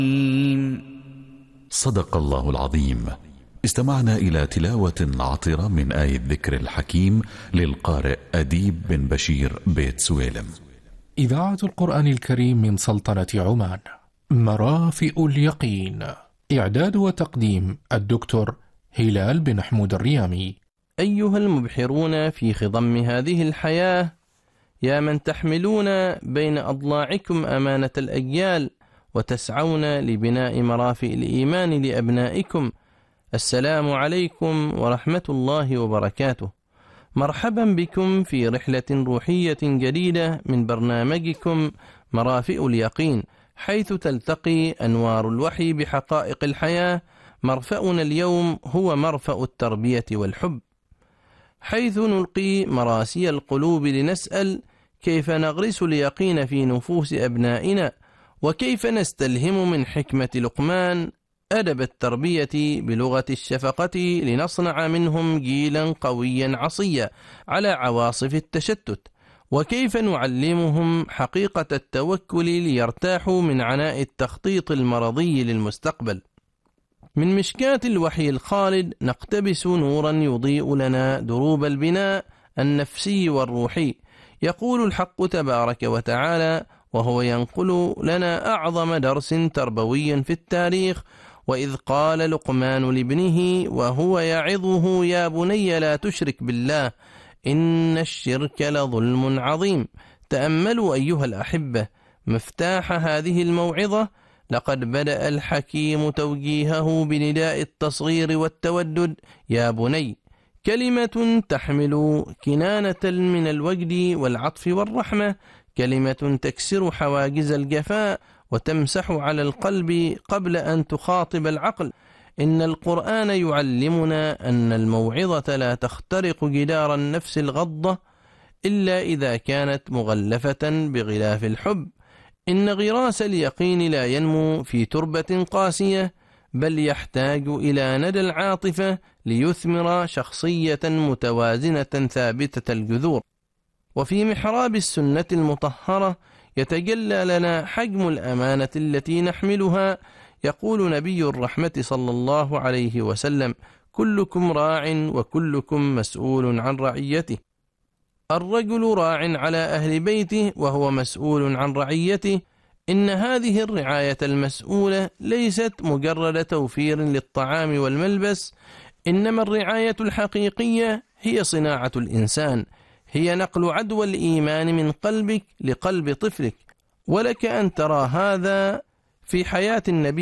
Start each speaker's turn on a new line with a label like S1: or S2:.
S1: صدق الله العظيم. استمعنا إلى تلاوة عطرة من آية الذكر الحكيم للقارئ أديب بن بشير بيت سويلم.
S2: إذاعة القرآن الكريم من سلطنة عمان. مرافئ اليقين. إعداد وتقديم الدكتور هلال بن حمود الريامي.
S3: أيها المبحرون في خضم هذه الحياة، يا من تحملون بين أضلاعكم أمانة الأجيال وتسعون لبناء مرافئ الإيمان لأبنائكم، السلام عليكم ورحمة الله وبركاته. مرحبا بكم في رحلة روحية جديدة من برنامجكم مرافئ اليقين، حيث تلتقي أنوار الوحي بحقائق الحياة. مرفأنا اليوم هو مرفأ التربية والحب، حيث نلقي مراسي القلوب لنسأل كيف نغرس اليقين في نفوس أبنائنا، وكيف نستلهم من حكمة لقمان أدب التربية بلغة الشفقة لنصنع منهم جيلا قويا عصيا على عواصف التشتت، وكيف نعلمهم حقيقة التوكل ليرتاحوا من عناء التخطيط المرضي للمستقبل. من مشكاة الوحي الخالد نقتبس نورا يضيء لنا دروب البناء النفسي والروحي. يقول الحق تبارك وتعالى وهو ينقل لنا أعظم درس تربوي في التاريخ: وإذ قال لقمان لابنه وهو يعظه يا بني لا تشرك بالله إن الشرك لظلم عظيم. تأملوا أيها الأحبة مفتاح هذه الموعظة. لقد بدأ الحكيم توجيهه بنداء التصغير والتودد: يا بني، كلمة تحمل كنانة من الوجد والعطف والرحمة، كلمة تكسر حواجز الجفاء وتمسح على القلب قبل أن تخاطب العقل. إن القرآن يعلمنا أن الموعظة لا تخترق جدار النفس الغضة إلا إذا كانت مغلفة بغلاف الحب. إن غراس اليقين لا ينمو في تربة قاسية، بل يحتاج إلى ندى العاطفة ليثمر شخصية متوازنة ثابتة الجذور. وفي محراب السنة المطهرة يتجلى لنا حجم الأمانة التي نحملها. يقول نبي الرحمة صلى الله عليه وسلم: كلكم راع وكلكم مسؤول عن رعيته. الرجل راع على أهل بيته وهو مسؤول عن رعيته. إن هذه الرعاية المسؤولة ليست مجرد توفير للطعام والملبس، إنما الرعاية الحقيقية هي صناعة الإنسان، هي نقل عدوى الإيمان من قلبك لقلب طفلك. ولك أن ترى هذا في حياة النبي